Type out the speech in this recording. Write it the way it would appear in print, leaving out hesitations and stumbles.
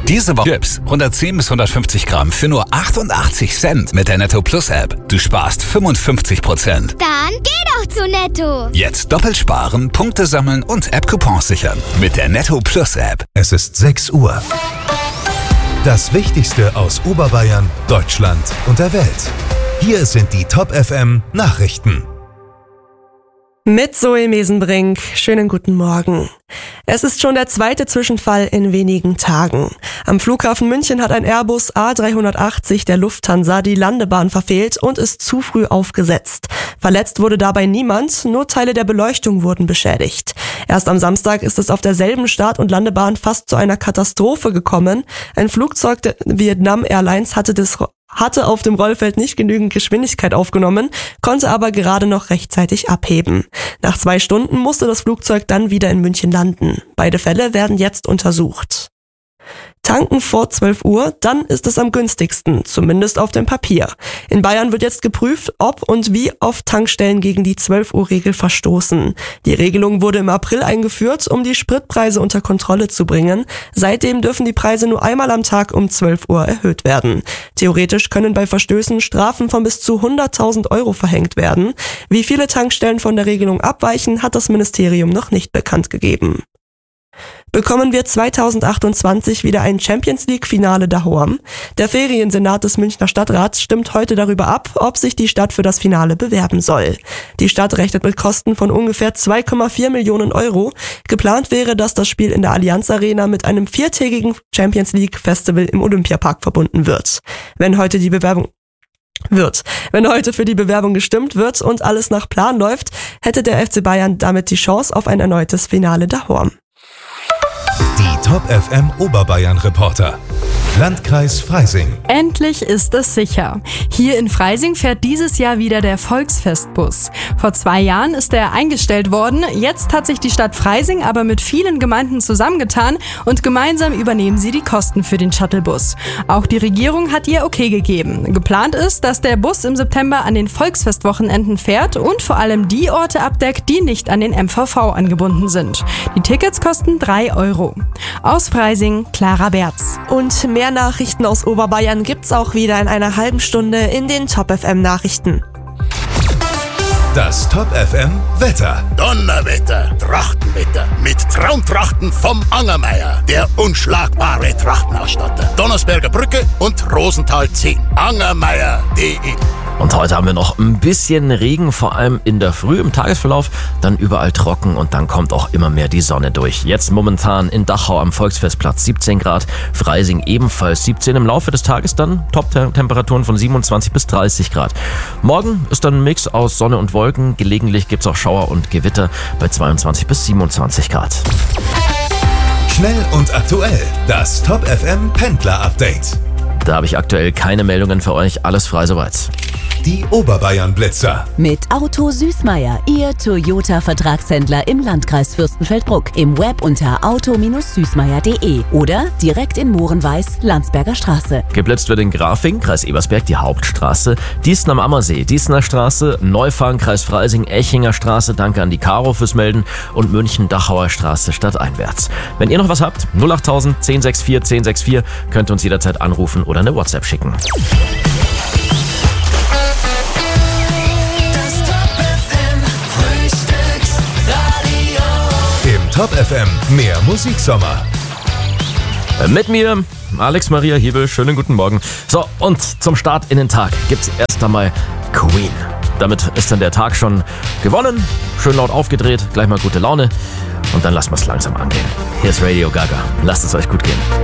Diese Woche Chips 110 bis 150 Gramm für nur 88 Cent mit der Netto Plus App. Du sparst 55%. Dann geh doch zu Netto. Jetzt doppelt sparen, Punkte sammeln und App-Coupons sichern mit der Netto Plus App. Es ist 6 Uhr. Das Wichtigste aus Oberbayern, Deutschland und der Welt. Hier sind die Top FM Nachrichten. Mit Zoe Mesenbrink. Schönen guten Morgen. Es ist schon der zweite Zwischenfall in wenigen Tagen. Am Flughafen München hat ein Airbus A380 der Lufthansa die Landebahn verfehlt und ist zu früh aufgesetzt. Verletzt wurde dabei niemand, nur Teile der Beleuchtung wurden beschädigt. Erst am Samstag ist es auf derselben Start- und Landebahn fast zu einer Katastrophe gekommen. Ein Flugzeug der Vietnam Airlines hatte auf dem Rollfeld nicht genügend Geschwindigkeit aufgenommen, konnte aber gerade noch rechtzeitig abheben. Nach 2 Stunden musste das Flugzeug dann wieder in München landen. Beide Fälle werden jetzt untersucht. Tanken vor 12 Uhr, dann ist es am günstigsten, zumindest auf dem Papier. In Bayern wird jetzt geprüft, ob und wie oft Tankstellen gegen die 12-Uhr-Regel verstoßen. Die Regelung wurde im April eingeführt, um die Spritpreise unter Kontrolle zu bringen. Seitdem dürfen die Preise nur einmal am Tag um 12 Uhr erhöht werden. Theoretisch können bei Verstößen Strafen von bis zu 100.000 Euro verhängt werden. Wie viele Tankstellen von der Regelung abweichen, hat das Ministerium noch nicht bekannt gegeben. Bekommen wir 2028 wieder ein Champions-League-Finale daheim? Der Feriensenat des Münchner Stadtrats stimmt heute darüber ab, ob sich die Stadt für das Finale bewerben soll. Die Stadt rechnet mit Kosten von ungefähr 2,4 Millionen Euro. Geplant wäre, dass das Spiel in der Allianz Arena mit einem 4-tägigen Champions-League-Festival im Olympiapark verbunden wird. Wenn heute für die Bewerbung gestimmt wird und alles nach Plan läuft, hätte der FC Bayern damit die Chance auf ein erneutes Finale daheim. Die Top FM Oberbayern Reporter. Landkreis Freising. Endlich ist es sicher. Hier in Freising fährt dieses Jahr wieder der Volksfestbus. Vor 2 Jahren ist er eingestellt worden. Jetzt hat sich die Stadt Freising aber mit vielen Gemeinden zusammengetan und gemeinsam übernehmen sie die Kosten für den Shuttlebus. Auch die Regierung hat ihr Okay gegeben. Geplant ist, dass der Bus im September an den Volksfestwochenenden fährt und vor allem die Orte abdeckt, die nicht an den MVV angebunden sind. Die Tickets kosten 3 Euro. Aus Freising, Clara Berz. Und mehr Nachrichten aus Oberbayern gibt's auch wieder in einer halben Stunde in den Top FM Nachrichten. Das Top FM Wetter. Donnerwetter, Trachtenwetter mit Traumtrachten vom Angermeier, der unschlagbare Trachtenausstatter. Donnersberger Brücke und Rosenthal 10. Angermeier.de. Und heute haben wir noch ein bisschen Regen, vor allem in der Früh im Tagesverlauf, dann überall trocken und dann kommt auch immer mehr die Sonne durch. Jetzt momentan in Dachau am Volksfestplatz 17 Grad, Freising ebenfalls 17, im Laufe des Tages dann Top-Temperaturen von 27 bis 30 Grad. Morgen ist dann ein Mix aus Sonne und Wolken, gelegentlich gibt es auch Schauer und Gewitter bei 22 bis 27 Grad. Schnell und aktuell, das Top FM Pendler Update. Da habe ich aktuell keine Meldungen für euch, alles frei soweit. Die Oberbayern Blitzer. Mit Auto Süßmeier, Ihr Toyota-Vertragshändler im Landkreis Fürstenfeldbruck. Im Web unter auto-süßmeier.de oder direkt in Mohrenweiß, Landsberger Straße. Geblitzt wird in Grafing, Kreis Ebersberg, die Hauptstraße, Diessen am Ammersee, Diessener Straße, Neufahren, Kreis Freising, Echinger Straße, danke an die Caro fürs Melden und München, Dachauer Straße stadteinwärts. Wenn ihr noch was habt, 08000 1064 1064, könnt ihr uns jederzeit anrufen oder eine WhatsApp schicken. Top FM, mehr Musiksommer. Mit mir, Alex Maria Hebel, schönen guten Morgen. So, und zum Start in den Tag gibt's erst einmal Queen. Damit ist dann der Tag schon gewonnen, schön laut aufgedreht, gleich mal gute Laune und dann lassen wir es langsam angehen. Hier ist Radio Gaga, lasst es euch gut gehen.